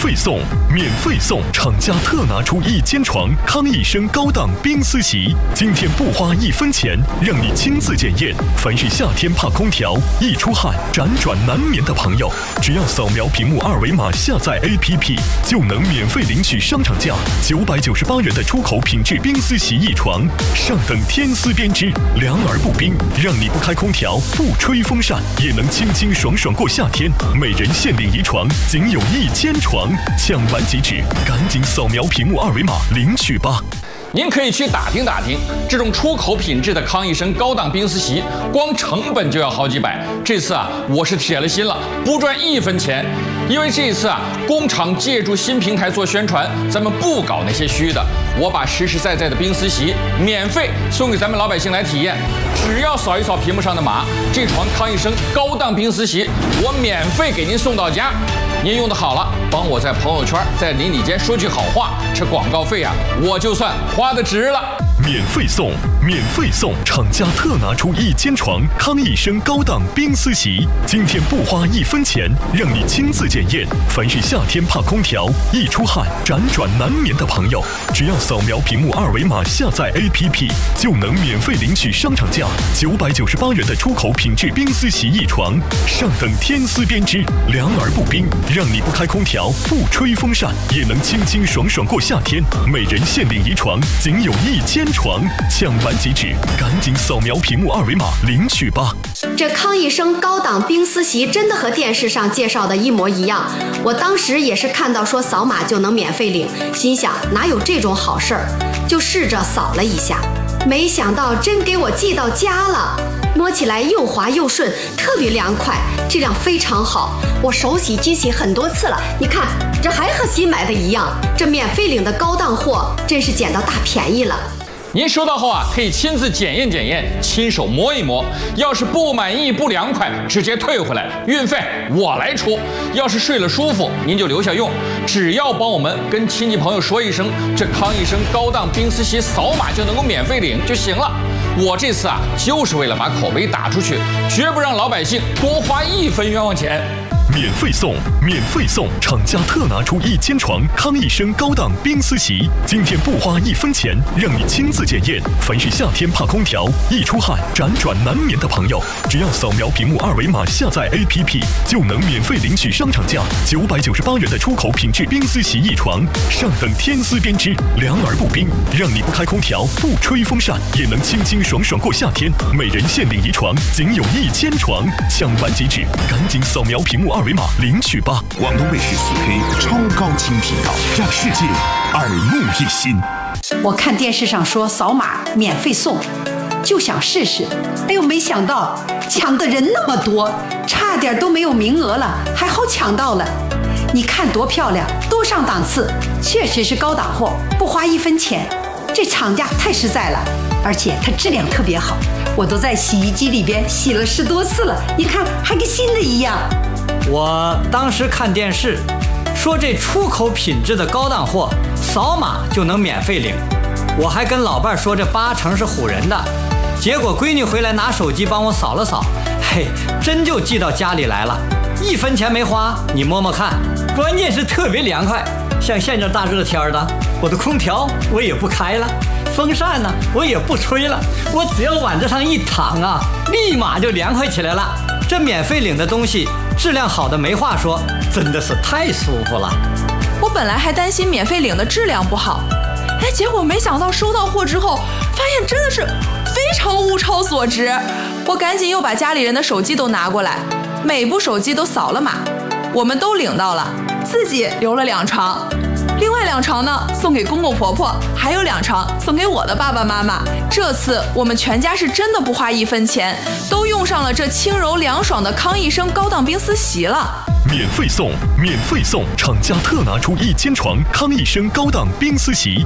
费送，免费送！厂家特拿出1间床，康益生高档冰丝席，今天不花1分钱，让你亲自检验。凡是夏天怕空调、易出汗、辗转难眠的朋友，只要扫描屏幕2维码下载 APP， 就能免费领取商场价998元的出口品质冰丝席1床，上等天丝编织，凉而不冰，让你不开空调、不吹风扇也能清清爽爽过夏天。每人限领1床，仅有1间床，抢完即止，赶紧扫描屏幕2维码领取吧。 您可以去打听打听，这种出口品质的康益生高档冰丝席，光成本就要好几百。这次我是铁了心了，不赚1分钱。因为这一次工厂借助新平台做宣传，咱们不搞那些虚的，我把实实在在的冰丝席免费送给咱们老百姓来体验。只要扫一扫屏幕上的码，这床康益生高档冰丝席，我免费给您送到家。您用的好了，帮我在朋友圈、在邻里间说句好话，这广告费我就算花得值了。 免费送，免费送！厂家特拿出1间床，康益生高档冰丝席，今天不花1分钱，让你亲自检验。凡是夏天怕空调、易出汗、辗转难眠的朋友，只要扫描屏幕2维码下载 APP， 就能免费领取商场价998元的出口品质冰丝席1床，上等天丝编织，凉而不冰，让你不开空调、不吹风扇也能清清爽爽过夏天。每人限领1床，仅有1间床，抢完即止，赶紧扫描屏幕2维码领取吧。 这康益生高档冰丝席真的和电视上介绍的一模一样，我当时也是看到说扫码就能免费领，心想哪有这种好事儿，就试着扫了一下，没想到真给我寄到家了。摸起来又滑又顺，特别凉快，质量非常好。我手洗机洗很多次了，你看这还和新买的一样。这免费领的高档货真是捡到大便宜了。 您收到后可以亲自检验检验，亲手摸一摸。要是不满意、不凉快，直接退回来，运费我来出。要是睡了舒服，您就留下用。只要帮我们跟亲戚朋友说一声，这康益生高档冰丝席扫码就能够免费领就行了。我这次就是为了把口碑打出去，绝不让老百姓多花1分冤枉钱。 免费送，免费送！厂家特拿出1间床，康益生高档冰丝席，今天不花1分钱，让你亲自检验。凡是夏天怕空调、易出汗、辗转难眠的朋友，只要扫描屏幕2维码下载 APP， 就能免费领取商场价998元的出口品质冰丝席1床，上等天丝编织，凉而不冰，让你不开空调、不吹风扇也能清清爽爽过夏天。每人限领1床，仅有1间床，抢完即止，赶紧扫描屏幕2维码领取吧。 广东卫视4K 超高清频道，让世界耳目一新。 我看电视上说扫码免费送，就想试试。哎呦，没想到抢的人那么多，差点都没有名额了，还好抢到了。你看多漂亮，多上档次，确实是高档货，不花1分钱。这厂家太实在了，而且它质量特别好，我都在洗衣机里边洗了10多次了，你看还跟新的一样。 我当时看电视说这出口品质的高档货扫码就能免费领，我还跟老伴说这80%是唬人的，结果闺女回来拿手机帮我扫了扫，嘿，真就寄到家里来了，1分钱没花，你摸摸看，关键是特别凉快。像现在大热天的，我的空调我也不开了，风扇呢我也不吹了，我只要往这上一躺立马就凉快起来了。这免费领的东西质量好的没话说，真的是太舒服了。 我本来还担心免费领的质量不好，结果没想到收到货之后，发现真的是非常物超所值。我赶紧又把家里人的手机都拿过来，每部手机都扫了码，我们都领到了，自己留了2床，另外2床呢送给公公婆婆，还有2床送给我的爸爸妈妈。这次我们全家是真的不花1分钱，都用上了这轻柔凉爽的康益生高档冰丝席了。 免费送，免费送！厂家特拿出1间床，康益生高档冰丝席。